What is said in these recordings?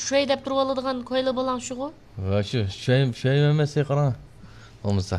Şöy dep turib aladigan koyla bolang şu-ku? Va shu shoy emas qarang. Bo'lmasa.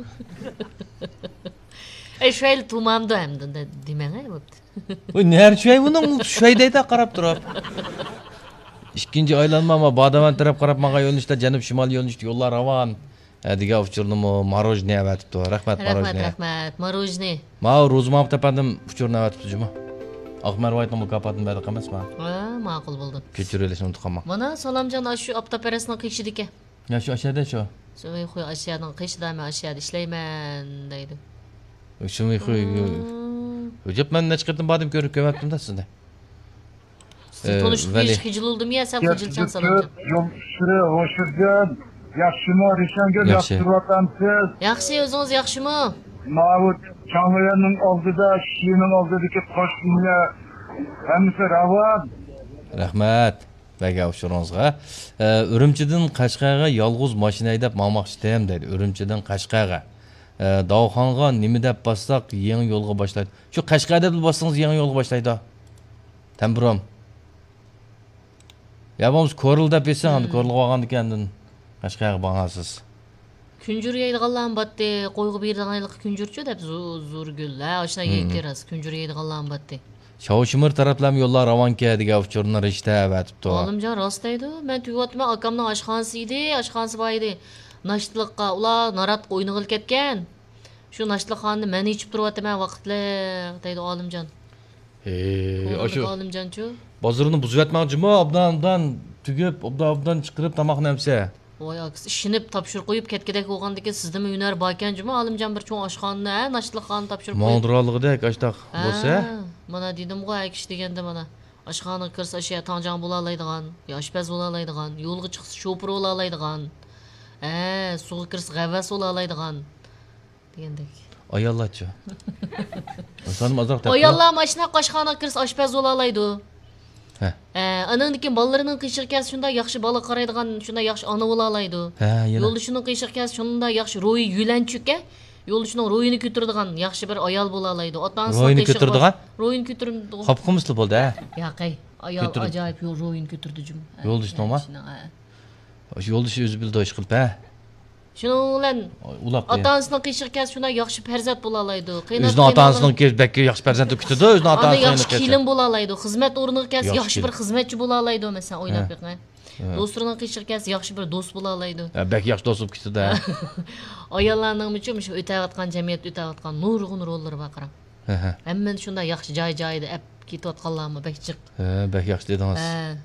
Şöyle tumamdı hem de demene bo'pti. Voy, ner shoy buning shoy deydi qarab turib. İkinci aylanma ama Badavan taraf qarab maga yo'nalishda janub shimol yo'nalishda yo'llar ravon. Diga uchurnimi marojniy avatibdi. Rahmat marojniy. Rahmat, marojniy. Ma Rozmov tapandim uchurni avatibdi juma. Akmervaytning mukofotini berdi emasmi? Ha, ma'qul bo'ldi. Kechirilishini unutqanman. Mana Salamjon shu aptaperasning qishidiki. Ya shu aşağıda shu. So'y qo'y ashyaning qishidami ashiyada ishlayman deydi. Shumi qo'y. O'jib men necha qatim bordim ko'rib kelmabdim-da sizni. Tanıştık hiç hicil oldum ya sen hicilcan Salamjon. Yomşiri, hoşurgan, yaxshimi, Rishongul, yaxshi turvatamsiz. Yaxshi, o'zingiz yaxshimi? Mavut Çanlıyan'ın oldida, Şi'nin oldidagi qo'shnilar hammasi ravon. Rahmat. Baga o'shiringizga. Urumchidan Qashqarga yolg'iz mashina haydab bormoqchidim dedi. Urumchidan Qashqarga. Davxonga nima deb bossaq yangi yo'lga boshlaydi. Shu Qashqarda deb bossangiz yangi yo'lga boshlaydi. Tamburam. Ya bo'lmasa ko'ril deb esa, endi ko'rilib olgan ekandan Qashqarga borasiz. Küncür yeydiganlar batdi, qo'yib berdiganlik küncürçü deb zo'r gullar, oshna yeykeras, küncür yeydiganlar batdi. Şavuşumur taraflam yollar ravanke degan uchurni rishta avatibdi. Olimjon rost deydi. Men tuyotman akamning oshxonasi edi, oshxonasi bor edi. Nashtliqqa ular narat o'yniga ketgan. Shu nashtliqxonni men ichib turyapman vaqtli deydi Olimjon. O'sha Olimjonchu. Bozorni buzib yotmoqchimi? Obdan tugib, obdan chiqarib tamoqni hamsa. Voy aks, ishinib topshirib qo'yib ketgidek bo'lgandiki, sizdami hunar bor ekanmi? Olimjon bir cho'ng oshxonni, nashtliqxonni topshirib qo'yib. Mondralig'idek ashtaq bo'lsa. Mana dedim-ku, ay kishi deganda mana oshxona kirsa shu tanjang bo'la oladigan, oshpaz bo'la oladigan, yo'lga chiqsa shopir bo'la oladigan. Suvga kirsa g'avvas bo'la oladigan degandek. Ayollarchi. O'zim azroq topdim. Ayollar mashina oshxona kirsa oshpaz bo'la oladi. Anandikin ballarının qiyshig'i kelsa shunda yaxshi bola qaraydigan, shunda yaxshi ona bo'la oladi. Yo'ldoshining qiyshig'i kelsa shunda yaxshi ro'yi yulanchukka, yo'ldoshining ro'yini ko'taradigan yaxshi bir ayol bo'la oladi. Ro'yini ko'taradigan? Ro'yini ko'taradi. Qopqimizli bo'ldi, ha? Yo'q, ayol ajoyib ro'yini ko'tardi jum. Yo'ldosh nima? O'sha yo'ldosh o'zi bildi ish qilib, ha? Shuning bilan ota-onasining qiyshig'i kelsa shunda yaxshi farzand bo'la oladi. O'zining ota-onasining kelsa yaxshi farzand kutadi, o'zining ota-onasining yaxshi kelin bo'la oladi. Xizmat o'rniga kelsa yaxshi bir xizmatchi bo'la oladi, masalan, o'ylab beqing. Do'strining qiyshig'i kelsa yaxshi bir do'st bo'la oladi. Bak yaxshi do'st bo'lib ketadi. Ayollarning uchun shu o'tayotgan jamiyat o'tayotgan nurg'un rollari bor qarang. Hamma shunda yaxshi joy-joyida ap ketayotganlarmi bakchiq. Bak yaxshi dedingiz.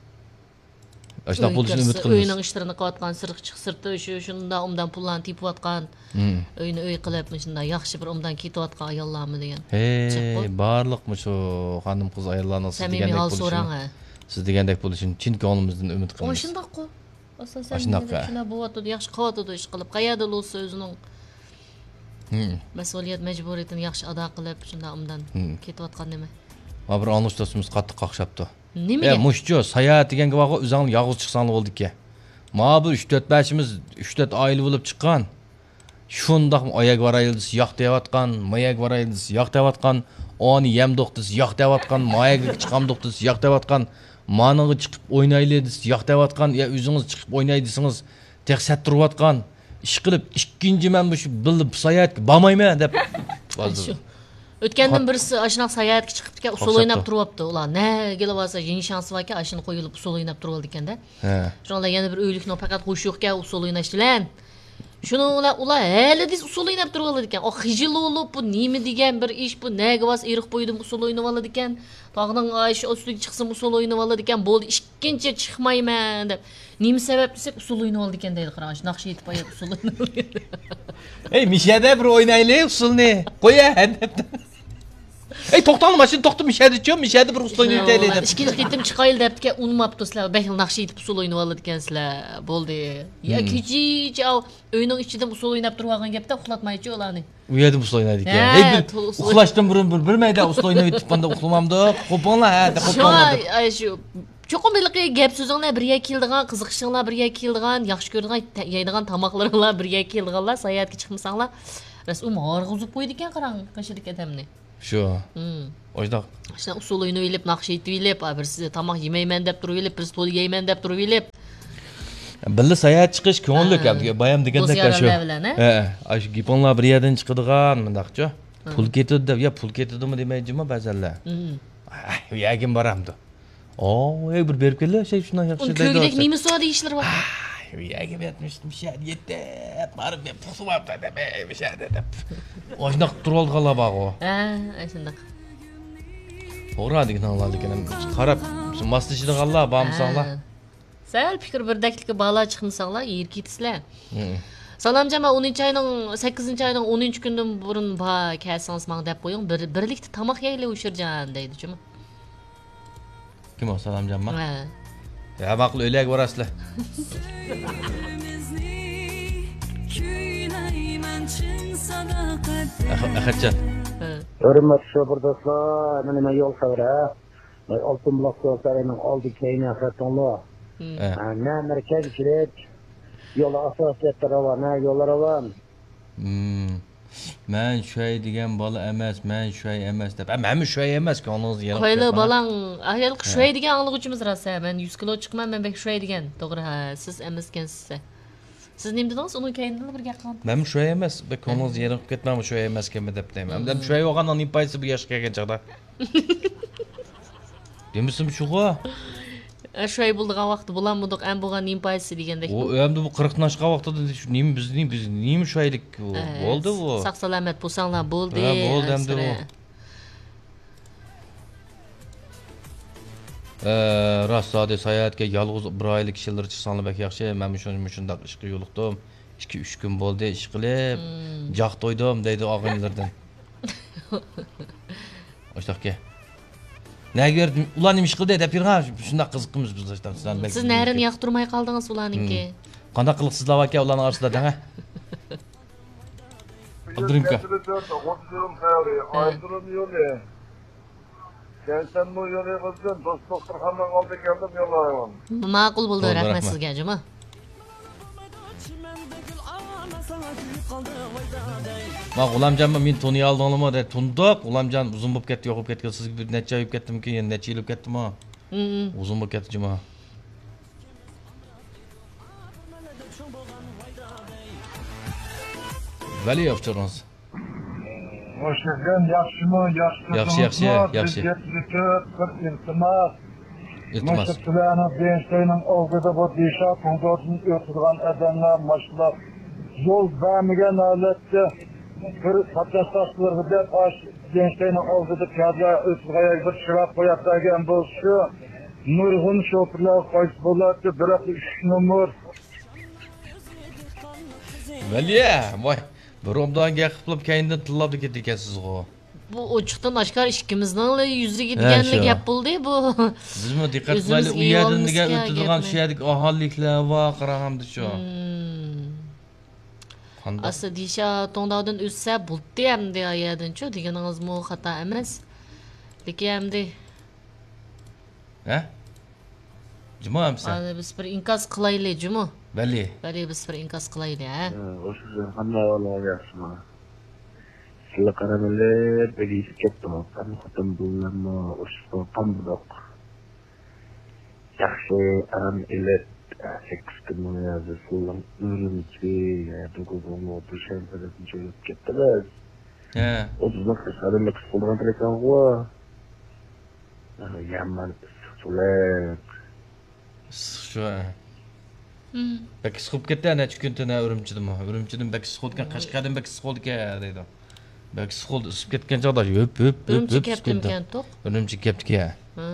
Ashunaq bo'lishini umid qilamiz. Uyning ishlarini qilayotgan sirti shunda undan pullarni tepayotgan. Uyni uy qilib shunda yaxshi bir undan ketayotgan ayollarmi degan. Barliqmi shu xonim qiz ayollarning siz degandek bo'lishini. Siz degandek bo'lishini chin ko'nglimizdan umid qilamiz. Shundaqku. Asosan shuna bo'yotdi, yaxshi qilyotdi ish qilib, qayerda bo'lsa o'zining mas'uliyat majburiyatini yaxshi ado qilib, shunda undan ketayotgan nima? Ma bir anish do'stimiz qattiq qaqshapti. Nimaga? Mushchu sayohat deganga vaqo o'zing yolg'iz chiqsang bo'ldi-ki. Ma bu 3-4 bashimiz 3-4 oila bo'lib chiqqan. Shundaq oyak varayildi, yo'q deyotgan, mayak varayildi, yo'q deyotgan, oni yemdoqdis, yo'q deyotgan, mayaga chiqamdoqdis, yo'q deyotgan, maniga chiqib o'ynaylaydiz, yo'q deyotgan, ya o'zingiz chiqib o'ynaydisingiz, teksat turayotgan, ish qilib ikkinchi men bu bilib sayohatga bormayman deb Shu. O'tgandan birisi ashunaqa sayohatga chiqib ekan, usul o'ynab turibdi. Ular ne kelib olsa, yeni shansi bor ekan, ashuni qo'yilib usul o'ynab turibdi ekanda. Shunlar yana bir o'ylikni faqat qo'yish yo'q ekan, usul o'ynashdilar. Shuni ular hali dis usul o'ynab turibdi ekan. O xijilolib bu nima degan bir ish bu, nega bas eriq qo'ydim usul o'ynab oladi ekan. Tog'ning ayshi ustiga chiqsin usul o'ynab oladi ekan, bo'ldi ikkinchi chiqmayman deb. Nima sabab desak usul o'ynab oldi ekan deydi qarash. Naqsh yetib qo'yib usul o'ynab oldi. Ey, mishada bir o'ynaylik usulni. Qo'ya deb. Ey, to'xtang, mashina to'xtab mishadi-chu, mishadi bir usul o'ynaylik deb. Ikkinchi qitim chiqayil debdi, unmabdi sizlar. Behil naqsh yetib usul o'ynab oladi ekansizlar. Bo'ldi. Ya kechicha o'yinning ichida usul o'ynab turgan gapda uxlatmaychi ularni. U yerda usul o'ynaydi ekan. Ey, uxlashdan burun bir mayda usul o'ynab yetibmanda uxlamamdi. Qo'ponglar, ha, deb qo'ponglar. Shu cho'qimliqi gap so'zinglar birga keldigan, qiziqishinglar birga keldigan, yaxshi ko'radigan, yeydigan tamoqlaringlar birga keldiganlar, sayohatga chiqmasanglar, ras u morg'izib qo'ydi ekan qarang, qashirlik odamni. Shu. Ojdaq. İşte usul oyunu bilip, nakş etip bilip, bir size tamak yemeymen dep durup bilip, bir tol yeymen dep durup bilip. Billi sayohat chiqish ko'ngilli keldi. Bayam degandek shu. Shu giponlar bir yerdan chiqadigan mundaqchi. Pul ketadi deb, ya pul ketadimi demayjimi ba'zanlar. Yagim boramdi. Bir berib keldi, shundan yaxshi deydi. Köydek nemi soğa deyishlar bak. Yagim yetmiştim şey yetti. Barib ben pusuapti deb, bir şey deb. Oynaq turib qala baq o. Shundoq. To'g'ri degan ekan. Qarab, maslashida qalla, bamsanglar. Sel fikir bir dakika bağla çıkmışsanglar, yer ketisizlar. Salamcama 10 ayının 8 ayının 10 günden burun ba kelsangiz men deb qo'ying. Birlikte tamak yeyli o'shirjan deydi juma. Kim o Salamjon ma? Ya maqul o'ylak borasizlar. Ahadjon. Hürmet şofördoslar, men yol savra. Altın blok yollarının oldu keyni afatonlu. Ne merkez kiret. Yola asosiyatlar var, ne yollar var. Men şöy degan bola emas, men şöy emas deb. Men şöy emas, ko'nglingiz yana. Qo'yli balang, ayol şöy degan anglag'uchimiz rosa. Ben 100 kilo chiqman, men bek şöy degan. To'g'ri, ha, siz emaskansiz. Siz nima dedingiz? Uni keyindan bir gap qildim. Men şöy emas, bek ko'nglingiz yana ketmami şöy emaskanmi deb deyman. Men şöy bo'lgandan impaysi bu yoshga kelgan chaqda. Demisim shu-ku. Şöy bulduğun vaqti bulanmadık, en bulan impaysi degandek. O endi bu 40dan aşağı vaqtida biz nima şöylik bo'ldi bu. Saq salomat bo'lsanglar bo'ldi. Bo'ldi endi bu. Rastadi sayohatga yolg'iz bir oylik kishilar chiqsanglar bak yaxshi. Men shundaq ishga yo'liqdim. 2-3 kun bo'ldi ish qilib, jaq to'ydim deydi og'aylardan. Oştaqqa. Näger ular nima ish qildi deb yurgan shundaq qiziqimiz biz sizdan. Siz närini yoqtirmay qaldingiz ularninki? Qanday qilib sizlar aka ularning orasida deng? Abdurimka. Aydırım yolu. Sen bu yolu kızdın, dostluklar handan aldı geldim yollayalım. Ma'qul bo'ldi, rahmat sizga, juma. Ma G'ulamjon men tuniy oldinglarmi deb tundiq. G'ulamjon uzun bo'lib ketdi, yo'qib ketdi. Sizga bir necha yib ketdimki, endi necha yil ketdimi? Uzun bo'lib ketdi juma. Vali yaptınız. Hoş geldin, yaxşı mı? Yaxşı. İltimas. Maşıkçılarına Beyinstey'nin olguda bu dişat kondorsun ötürgen edenler maşılar yol vermeyen alette bir patlastasıları da baş Beyinstey'nin olguda kağıda ötürgeye bir şırap koyatlarken bu şu Nurhun şoförler koyup bulattı bırak 3 numar. Valiye, vay. Bir omdan gaqıplab kayından tillabdı ketdi ekansiz o. Bu ochiqdan oshkor ikkimizning yuzriga deganlik gap bo'ldi bu. Sizmi diqqat qilib u yerdan degan o'tadigan shu yerlik aholiliklar va qarahamdi shu. Asli disha tongdavdan o'tsa bo'ldi hamdi yerdan-chu deganingiz-mu xato emas. Lekin hamdi. Ha? Juma hamsa. Ana biz bir inkos qilaylik, juma. Bali. Bali biz bir inkos qilaylik, ha. O'sha qanday o'ylar yaxshimi? Sizlar qaramanlar, bir ketdim. Qani xotin bo'lganmi, o'sha qambudoq. Yaxshi aram ilet, 8 kun yazdi, so'lam o'rinchi, do'konga o'tirishda jo'nab ketdilar. Ha. O'zimizga qisqadan qilgan ekan-ku. Yaman so'lab. Shu. Bak siqib ketdi ana chukuntini Urumchidimi? Urumchidan bak siqilgan Qashqardan bak siqildi deydi. Bak siqildi isib ketgan chog'da höp. Urumchi ketdimkan to'q. Urumchi ketdi.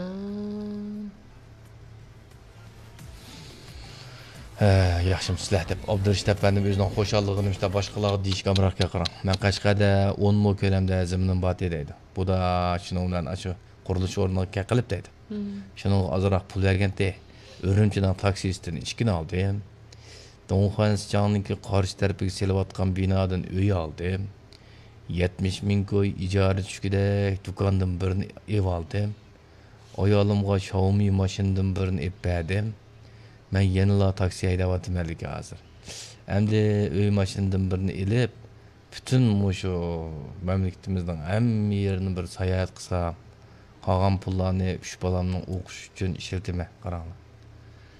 Yaxshim sizlar deb Abdurish tapanning o'zining xo'shalligini işte boshqalarga deyishga amroqqa qarang. Men Qashqarda 10 ming ko'lamda zimnin bor deydi. Bu da shuning bilan shu qurilish o'rniga qilib deydi. Shuning ozroq pul berganda Urumchidan taksistini ishkini oldim. Donxansjanninki qarshi tarafiga selayotgan binodan uy oldim. 70 ming ko'y ijara tushgidek do'kondan birini ev oldim. Ayolimga Xiaomi mashinadan birini ep berdim. Men yanıla taksi haydayaptım hozir. Endi uy mashinadan birini elib, bütün şu memleketimizden hamma yerini bir sayohat qilsam, Qolgan pullarni 3 balamning o'qish uchun ishlatime, qaranglar.